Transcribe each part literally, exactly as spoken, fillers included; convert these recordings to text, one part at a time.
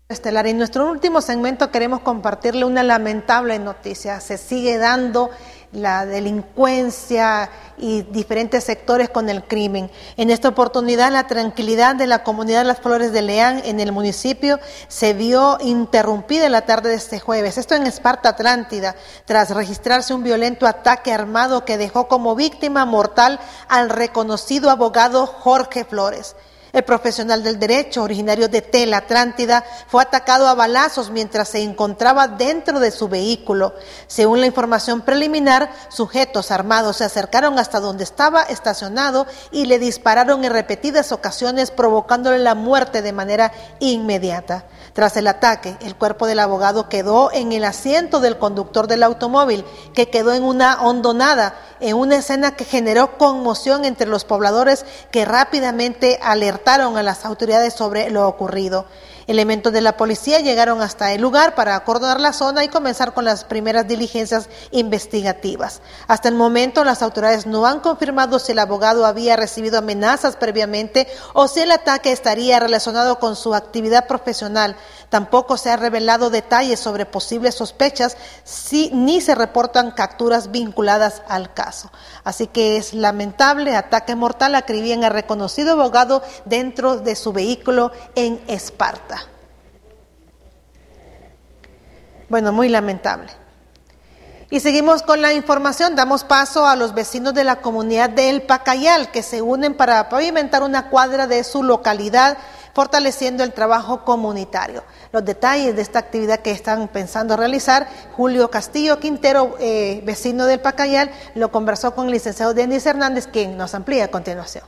Estelar. En nuestro último segmento queremos compartirle una lamentable noticia. Se sigue dando la delincuencia y diferentes sectores con el crimen. En esta oportunidad, la tranquilidad de la comunidad Las Flores de Leán en el municipio se vio interrumpida en la tarde de este jueves. Esto en Esparta, Atlántida, tras registrarse un violento ataque armado que dejó como víctima mortal al reconocido abogado Jorge Flores. El profesional del derecho, originario de Tela, Atlántida, fue atacado a balazos mientras se encontraba dentro de su vehículo. Según la información preliminar, sujetos armados se acercaron hasta donde estaba estacionado y le dispararon en repetidas ocasiones, provocándole la muerte de manera inmediata. Tras el ataque, el cuerpo del abogado quedó en el asiento del conductor del automóvil, que quedó en una hondonada, en una escena que generó conmoción entre los pobladores, que rápidamente alertaron a las autoridades sobre lo ocurrido. Elementos de la policía llegaron hasta el lugar para acordonar la zona y comenzar con las primeras diligencias investigativas. Hasta el momento, las autoridades no han confirmado si el abogado había recibido amenazas previamente o si el ataque estaría relacionado con su actividad profesional. Tampoco se han revelado detalles sobre posibles sospechas, si, ni se reportan capturas vinculadas al caso. Así que es lamentable, ataque mortal, acribillan al reconocido abogado dentro de su vehículo en Esparta. Bueno, muy lamentable. Y seguimos con la información. Damos paso a los vecinos de la comunidad de El Pacayal, que se unen para pavimentar una cuadra de su localidad, fortaleciendo el trabajo comunitario. Los detalles de esta actividad que están pensando realizar, Julio Castillo Quintero, eh, vecino del Pacayal, lo conversó con el licenciado Denis Hernández, quien nos amplía a continuación.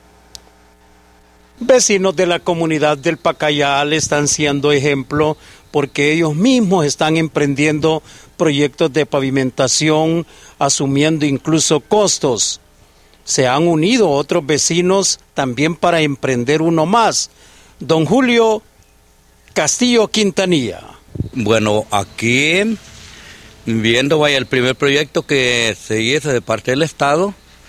Vecinos de la comunidad del Pacayal están siendo ejemplo porque ellos mismos están emprendiendo proyectos de pavimentación, asumiendo incluso costos. Se han unido otros vecinos también para emprender uno más. Don Julio Castillo Quintanilla. Bueno, aquí viendo vaya el primer proyecto que se hizo de parte del Estado,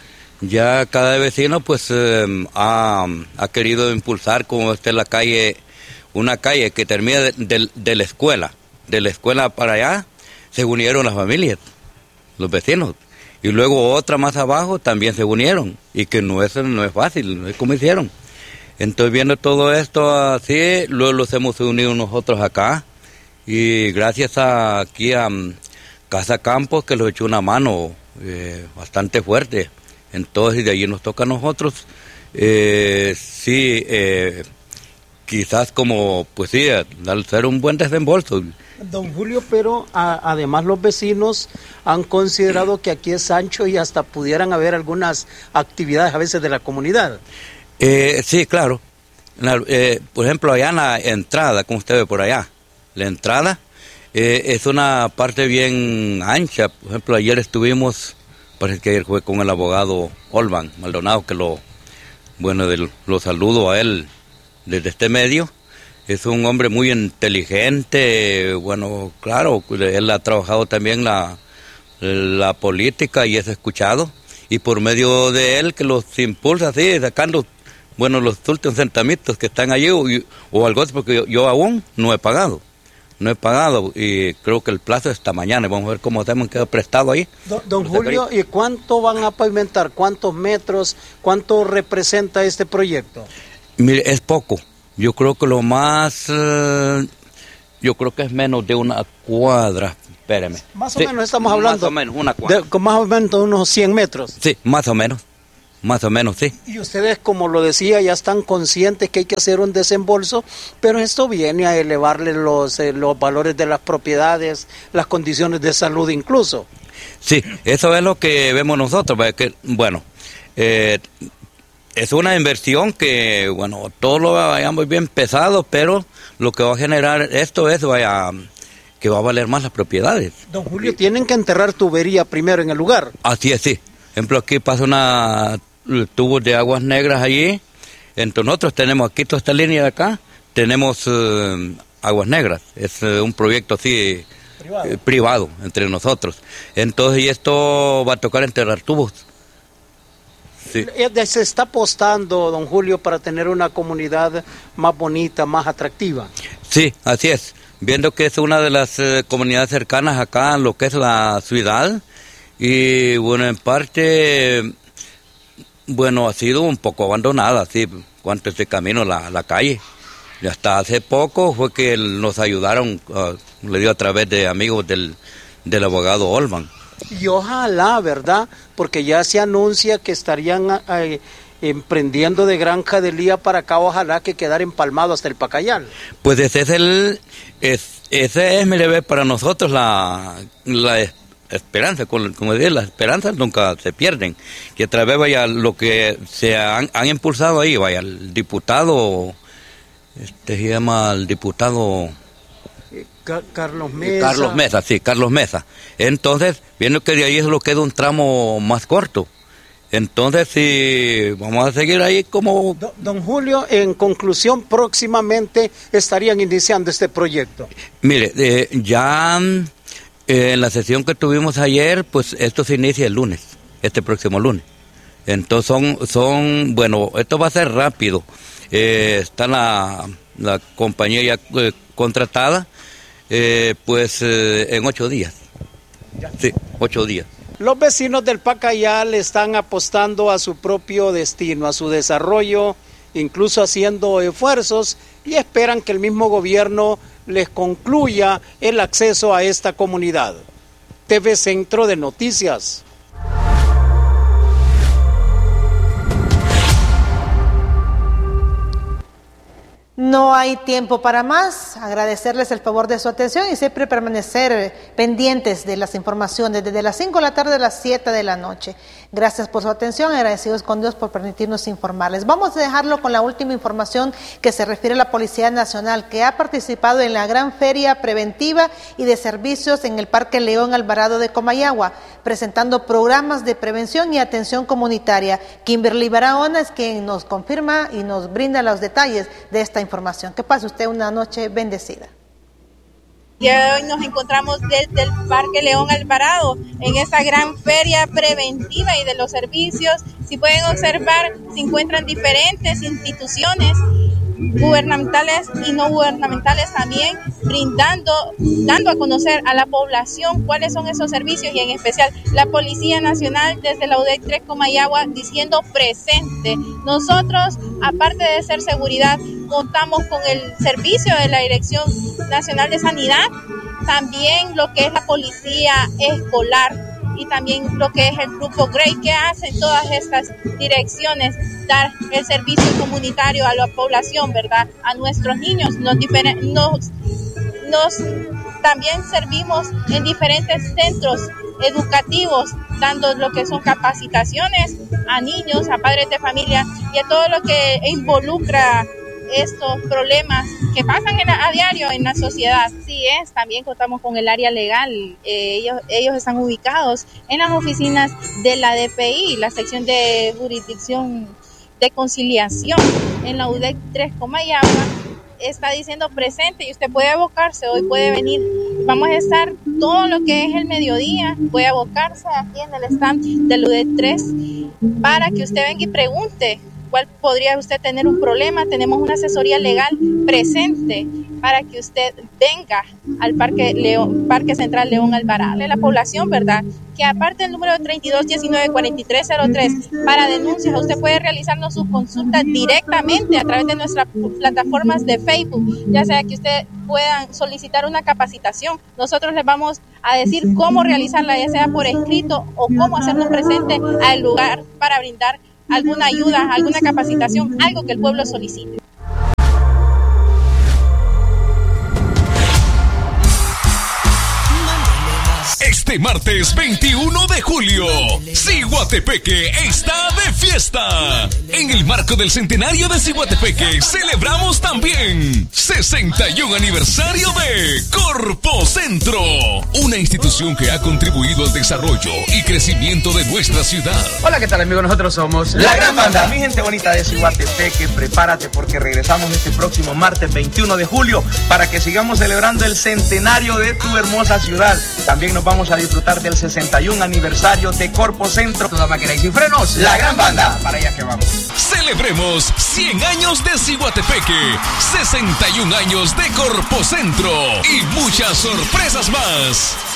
ya cada vecino pues eh, ha, ha querido impulsar, como esta es la calle, una calle que termina de, de, de la escuela, de la escuela para allá, se unieron las familias, los vecinos, y luego otra más abajo también se unieron, y que no es, no es fácil, no es como hicieron. Entonces viendo todo esto así, luego los hemos unido nosotros acá, y gracias a aquí a um, Casa Campos que los echó una mano eh, bastante fuerte. Entonces de allí nos toca a nosotros, eh, sí, eh, quizás como, pues sí, hacer un buen desembolso. Don Julio, pero a, además los vecinos han considerado que aquí es ancho y hasta pudieran haber algunas actividades a veces de la comunidad. Eh, sí, claro. La, eh, por ejemplo, allá en la entrada, como usted ve por allá, la entrada eh, es una parte bien ancha. Por ejemplo, ayer estuvimos... Parece que ayer fue con el abogado Olvan Maldonado, que lo, bueno, de, lo saludo a él desde este medio. Es un hombre muy inteligente, bueno, claro, él ha trabajado también la, la política y es escuchado. Y por medio de él que los impulsa así, sacando, bueno, los últimos centamitos que están allí, o, o algo así, porque yo, yo aún no he pagado. No he pagado y creo que el plazo es esta mañana. Vamos a ver cómo hemos quedado prestado ahí. Don, don Julio, ¿y cuánto van a pavimentar? ¿Cuántos metros? ¿Cuánto representa este proyecto? Mire, es poco. Yo creo que lo más... Eh, yo creo que es menos de una cuadra. Espéreme. Más o sí, menos estamos hablando. Más o menos, una cuadra. De, con más o menos unos cien metros. Sí, más o menos. Más o menos, sí. Y ustedes, como lo decía, ya están conscientes que hay que hacer un desembolso, pero esto viene a elevarle los, eh, los valores de las propiedades, las condiciones de salud incluso. Sí, eso es lo que vemos nosotros, que, bueno, eh, es una inversión que, bueno, todo lo vayamos bien pesado, pero lo que va a generar esto es, vaya, que va a valer más las propiedades. Don Julio, tienen que enterrar tubería primero en el lugar. Así es, sí. Por ejemplo, aquí pasa una tubos de aguas negras allí. Entonces nosotros tenemos aquí toda esta línea de acá, tenemos uh, aguas negras. Es uh, un proyecto así privado. Eh, privado entre nosotros. Entonces y esto va a tocar enterrar tubos. Sí. Se está apostando, don Julio, para tener una comunidad más bonita, más atractiva. Sí, así es. Viendo que es una de las eh, comunidades cercanas acá en lo que es la ciudad. Y bueno, en parte, bueno, ha sido un poco abandonada, así, cuanto este camino, la, la calle. Y hasta hace poco fue que nos ayudaron, uh, le dio a través de amigos del, del abogado Olman. Y ojalá, ¿verdad? Porque ya se anuncia que estarían eh, emprendiendo de Granja de Lía para acá, ojalá que quedara empalmado hasta el Pacayal. Pues ese es el, es, ese es, mire, para nosotros la, la esperanza, como digo, las esperanzas nunca se pierden. Que a través, vaya, lo que se han, han impulsado ahí, vaya, el diputado... Este se llama el diputado Ca Carlos Mesa. Carlos Mesa, sí, Carlos Mesa. Entonces, viendo que de ahí solo queda un tramo más corto. Entonces, sí, vamos a seguir ahí como... Don, don Julio, en conclusión, próximamente estarían iniciando este proyecto. Mire, eh, ya eh, en la sesión que tuvimos ayer, pues esto se inicia el lunes, este próximo lunes. Entonces, son, son bueno, esto va a ser rápido. Eh, está la, la compañía ya eh, contratada, eh, pues eh, en ocho días. Sí, ocho días. Los vecinos del Pacayal están apostando a su propio destino, a su desarrollo, incluso haciendo esfuerzos y esperan que el mismo gobierno les concluya el acceso a esta comunidad. T V Centro de Noticias. No hay tiempo para más. Agradecerles el favor de su atención y siempre permanecer pendientes de las informaciones desde las cinco de la tarde a las siete de la noche. Gracias por su atención, agradecidos con Dios por permitirnos informarles. Vamos a dejarlo con la última información que se refiere a la Policía Nacional, que ha participado en la gran feria preventiva y de servicios en el Parque León Alvarado de Comayagua, presentando programas de prevención y atención comunitaria. Kimberly Barahona es quien nos confirma y nos brinda los detalles de esta información. Que pase usted una noche bendecida. Y hoy nos encontramos desde el Parque León Alvarado en esta gran feria preventiva y de los servicios. Si pueden observar, se encuentran diferentes instituciones gubernamentales y no gubernamentales también brindando, dando a conocer a la población cuáles son esos servicios y en especial la Policía Nacional desde la U D E C tres Comayagua diciendo presente. Nosotros, aparte de ser seguridad, contamos con el servicio de la Dirección Nacional de Sanidad, también lo que es la Policía Escolar y también lo que es el Grupo Grey, que hacen todas estas direcciones, dar el servicio comunitario a la población, ¿verdad? A nuestros niños. Nos, nos, nos también servimos en diferentes centros educativos, dando lo que son capacitaciones a niños, a padres de familia y a todo lo que involucra estos problemas que pasan en la, a diario en la sociedad. Sí es, también contamos con el área legal, eh, ellos, ellos están ubicados en las oficinas de la D P I, la sección de jurisdicción de conciliación en la U D E C tres Comayagua, está diciendo presente y usted puede abocarse, hoy puede venir, vamos a estar todo lo que es el mediodía, puede abocarse aquí en el stand del U D E C tres para que usted venga y pregunte cuál podría usted tener un problema. Tenemos una asesoría legal presente para que usted venga al Parque León, Parque Central León Alvarado. De la población, ¿verdad? Que aparte del número treinta y dos diecinueve cuarenta y tres cero tres para denuncias, usted puede realizarnos sus consultas directamente a través de nuestras plataformas de Facebook, ya sea que usted puedan solicitar una capacitación. Nosotros les vamos a decir cómo realizarla, ya sea por escrito o cómo hacernos presente al lugar para brindar alguna ayuda, alguna capacitación, algo que el pueblo solicite. Este martes veintiuno de julio, Ciguatepeque está de fiesta. En el marco del centenario de Ciguatepeque celebramos también sesenta y un aniversario de Corpo Centro, una institución que ha contribuido al desarrollo y crecimiento de nuestra ciudad. Hola, ¿qué tal, amigos? Nosotros somos La Gran Banda. Mi gente bonita de Ciguatepeque, prepárate porque regresamos este próximo martes veintiuno de julio para que sigamos celebrando el centenario de tu hermosa ciudad. También nos vamos a disfrutar del sesenta y un aniversario de Corpo Centro. Toda máquina y sin frenos, la gran banda. Para allá que vamos. Celebremos cien años de Ciguatepeque, sesenta y un años de Corpo Centro y muchas sorpresas más.